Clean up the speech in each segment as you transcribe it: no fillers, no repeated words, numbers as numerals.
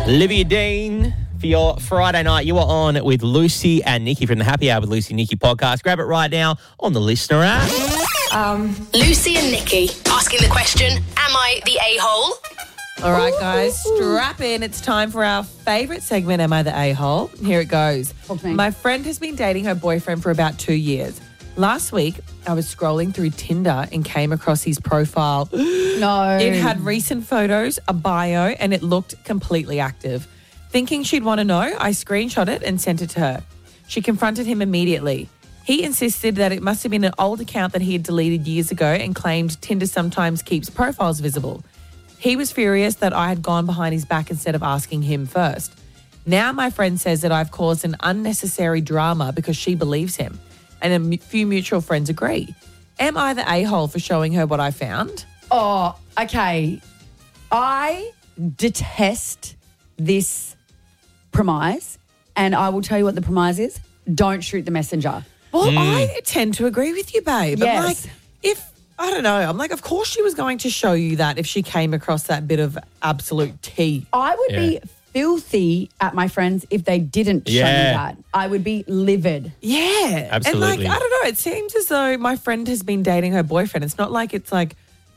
Olivia Dean, for your Friday night, you are on with Lucy and Nikki from the Happy Hour with Lucy and Nikki podcast. Grab it right now on the Listener app. Lucy and Nikki asking the question, am I the a-hole? All right, guys, strap in. It's time for our favourite segment, Am I the A-hole? Here it goes. Talk to me. My friend has been dating her boyfriend for about 2 years. Last week, I was scrolling through Tinder and came across his profile. No. It had recent photos, a bio, and it looked completely active. Thinking she'd want to know, I screenshot it and sent it to her. She confronted him immediately. He insisted that it must have been an old account that he had deleted years ago and claimed Tinder sometimes keeps profiles visible. He was furious that I had gone behind his back instead of asking him first. Now my friend says that I've caused an unnecessary drama because she believes him, and a few mutual friends agree. Am I the a-hole for showing her what I found? Oh, okay. I detest this premise, and I will tell you what the premise is. Don't shoot the messenger. Well, I tend to agree with you, babe. Yes. I'm like, I don't know. I'm like, of course she was going to show you that if she came across that bit of absolute tea. I would be filthy at my friends if they didn't show me that. I would be livid. Yeah. Absolutely. And like, I don't know. It seems as though my friend has been dating her boyfriend. It's not like it's like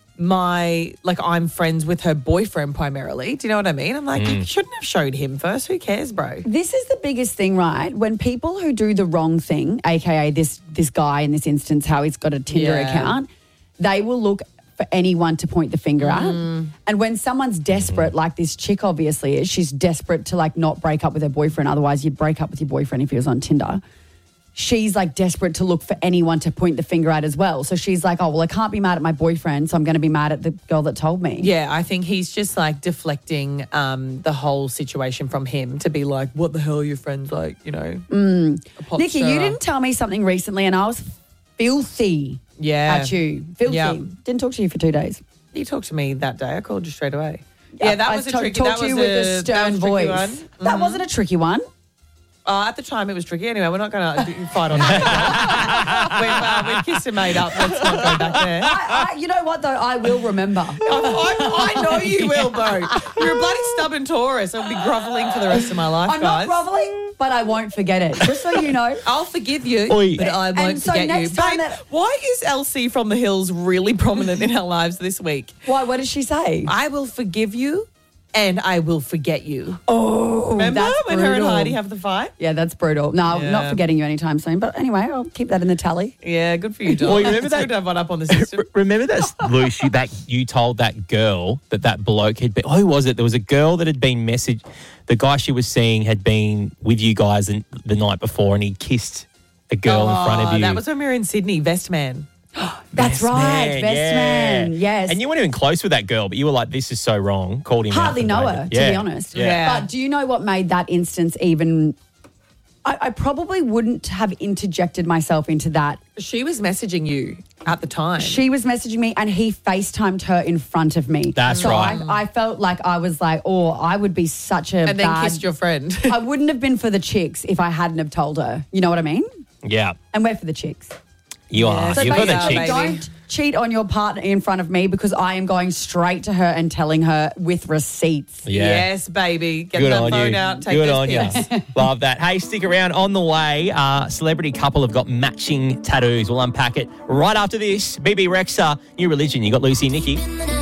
I'm friends with her boyfriend primarily. Do you know what I mean? I'm like, you shouldn't have showed him first. Who cares, bro? This is the biggest thing, right? When people who do the wrong thing, aka this guy in this instance, how he's got a Tinder account, they will look for anyone to point the finger at. And when someone's desperate, like this chick obviously is, she's desperate to like not break up with her boyfriend. Otherwise, you'd break up with your boyfriend if he was on Tinder. She's like desperate to look for anyone to point the finger at as well. So she's like, oh, well, I can't be mad at my boyfriend, so I'm going to be mad at the girl that told me. Yeah, I think he's just like deflecting the whole situation from him to be like, what the hell are your friends like, you know? a pop Nikki, you stirrer. didn't tell me something recently and I was filthy at you. Filthy. Yeah. Didn't talk to you for 2 days. You talked to me that day. I called you straight away. Yeah, that was a tricky talked to you with a stern voice. one. That wasn't a tricky one. At the time, it was tricky. Anyway, we're not going to fight on that. We've kissed and made up. Let's not go back there. You know what, though? I will remember. I know you will, bro. You're a bloody stubborn Taurus. I'll be grovelling for the rest of my life, I'm guys. not grovelling, but I won't forget it. Just so you know. I'll forgive you, Oi. but I won't And so forget you. next time Babe, why is Elsie from the Hills really prominent in our lives this week? Why? What did she say? I will forgive you and I will forget you. Oh, Remember that's when her and brutal. Heidi have the fight? Yeah, that's brutal. No, I'm not forgetting you anytime soon. But anyway, I'll keep that in the tally. Yeah, good for you, John. Well, you remember It's that- good to have one up on the system. Remember that, Lucy, that you told that girl that bloke had been... Who was it? There was a girl that had been messaged... The guy she was seeing had been with you guys the night before and he kissed a girl in front of you. That was when we were in Sydney, Vestman. That's right, best man. Yes. And you weren't even close with that girl, but you were like, this is so wrong. Called him out. Hardly and know made her, it. to be honest. Yeah. But do you know what made that instance even... I probably wouldn't have interjected myself into that. She was messaging you at the time. She was messaging me and he FaceTimed her in front of me. That's so right. I felt like I was like, oh, I would be such a and then bad... kissed your friend. I wouldn't have been for the chicks if I hadn't have told her. You know what I mean? Yeah. And we're for the chicks. You are. So You've got the basically, cheeks. baby. Don't cheat on your partner in front of me because I am going straight to her and telling her with receipts. Yeah. Yes, baby. Get Good that on phone you. out. Take Good those on you. pics. Love that. Hey, stick around. On the way, celebrity couple have got matching tattoos. We'll unpack it right after this. BB Rexa, New Religion. You got Lucy and Nikki.